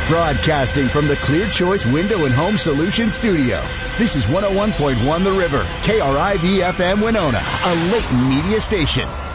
Broadcasting from the Clear Choice Window and Home Solutions Studio. This is 101.1 The River, KRIV-FM Winona, a Layton media station.